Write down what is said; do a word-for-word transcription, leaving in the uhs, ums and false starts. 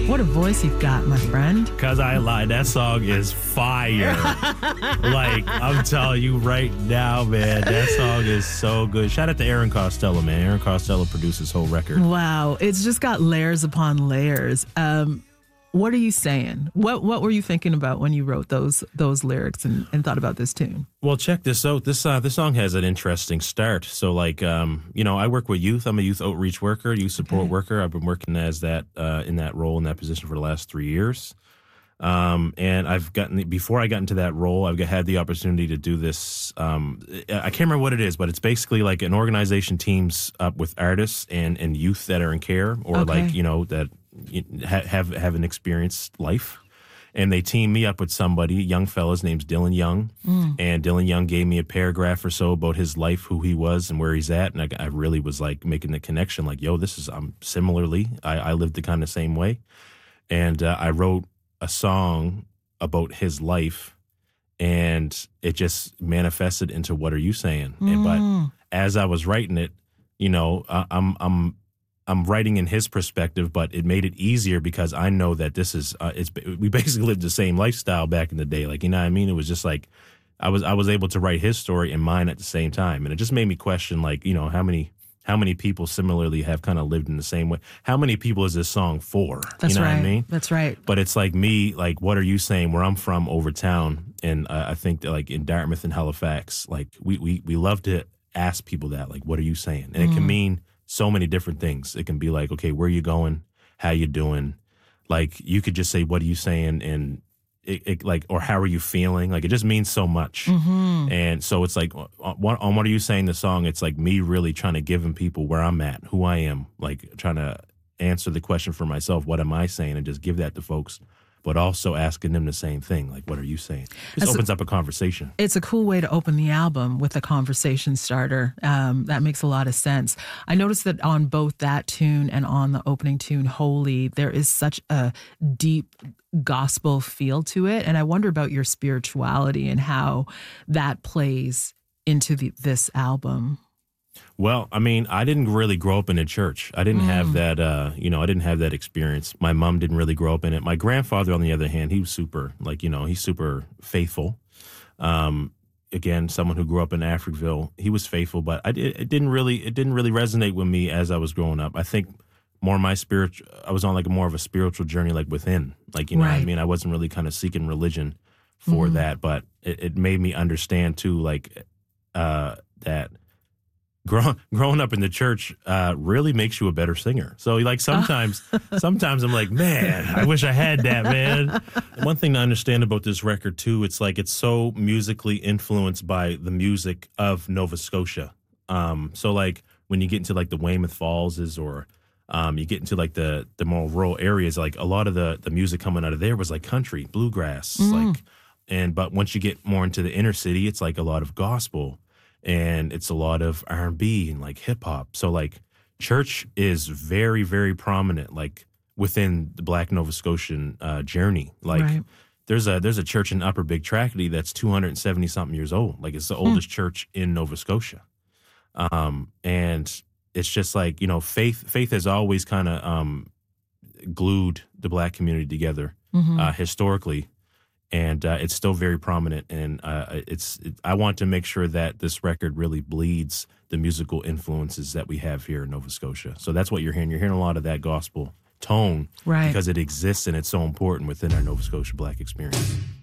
What a voice you've got, my friend. Because I lied. That song is fire. Like, I'm telling you right now, man, that song is so good. Shout out to Aaron Costello, man. Aaron Costello produced this whole record. Wow. It's just got layers upon layers. Um, what are you saying? What what were you thinking about when you wrote those those lyrics and, and thought about this tune? Well, check this out. This uh, this song has an interesting start. So, like, um, you know, I work with youth. I'm a youth outreach worker, youth support Okay. worker. I've been working as that uh, in that role, in that position for the last three years. Um, and I've gotten before I got into that role, I've had the opportunity to do this. Um, I can't remember what it is, but it's basically like an organization teams up with artists and, and youth that are in care or Okay. like you know that have have have an experienced life. And they teamed me up with somebody, a young fella, his name's Dylan Young. Mm. And Dylan Young gave me a paragraph or so about his life, who he was and where he's at. And I, I really was like making the connection like, yo, this is, I'm similarly, I, I lived the kind of same way. And uh, I wrote a song about his life and it just manifested into What Are You Saying? Mm. And, but as I was writing it, you know, I, I'm, I'm, I'm writing in his perspective, but it made it easier because I know that this is uh, it's we basically lived the same lifestyle back in the day. Like, you know what I mean? It was just like I was I was able to write his story and mine at the same time, and it just made me question, like, you know, how many how many people similarly have kind of lived in the same way? How many people is this song for? That's you know right. what I mean? That's right. But it's like me, like, what are you saying? Where I'm from, over town, and uh, I think that like in Dartmouth and Halifax, like we we we love to ask people that, like, what are you saying? And Mm. it can mean so many different things. It can be like, okay, where you going? How you doing? Like, you could just say, what are you saying? And it, it like, or how are you feeling? Like, it just means so much. Mm-hmm. And so it's like, on, on What Are You Saying, the song, it's like me really trying to give people where I'm at, who I am, like trying to answer the question for myself, what am I saying? And just give that to folks, but also asking them the same thing, like, what are you saying? Just That's opens up a conversation. It's a cool way to open the album with a conversation starter. Um, that makes a lot of sense. I noticed that on both that tune and on the opening tune, Holy, there is such a deep gospel feel to it. And I wonder about your spirituality and how that plays into the, this album. Well, I mean, I didn't really grow up in a church. I didn't Mm. have that, uh, you know, I didn't have that experience. My mom didn't really grow up in it. My grandfather, on the other hand, he was super, like, you know, he's super faithful. Um, again, someone who grew up in Africville, he was faithful, but I, it, it didn't really, it didn't really resonate with me as I was growing up. I think more my spiritual, I was on like more of a spiritual journey, like within, like, you know what I Right. mean? I wasn't really kind of seeking religion for Mhm. that, but it, it made me understand too, like, uh, that Grow, growing up in the church uh, really makes you a better singer. So, like, sometimes, sometimes I'm like, man, I wish I had that, man. One thing to understand about this record too, it's like it's so musically influenced by the music of Nova Scotia. Um, so, like, when you get into like the Weymouth Fallses, or um, you get into like the the more rural areas, like a lot of the the music coming out of there was like country, bluegrass, Mm. like, and but once you get more into the inner city, it's like a lot of gospel. And it's a lot of R and B and like hip hop. So like church is very, very prominent, like within the Black Nova Scotian uh, journey. Like Right. there's a there's a church in Upper Big Tracadie that's two hundred seventy something years old. Like it's the oldest church in Nova Scotia. Um, and it's just like, you know, faith faith has always kind of um, glued the Black community together Mhm. uh, historically. And uh, it's still very prominent, and uh, it's. It, I want to make sure that this record really bleeds the musical influences that we have here in Nova Scotia. So that's what you're hearing. You're hearing a lot of that gospel tone, Right. because it exists and it's so important within our Nova Scotia Black experience.